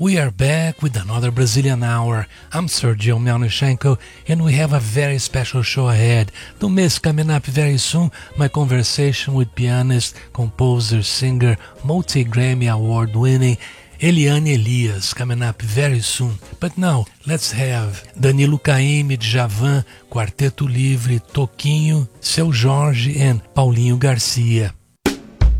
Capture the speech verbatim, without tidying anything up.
We are back with another Brazilian Hour. I'm Sergio Melnichenko, and we have a very special show ahead. Don't miss, coming up very soon, my conversation with pianist, composer, singer, multi-Grammy award-winning Eliane Elias, coming up very soon. But now, let's have Danilo Caymmi, Djavan, Quarteto Livre, Toquinho, Seu Jorge, and Paulinho Garcia.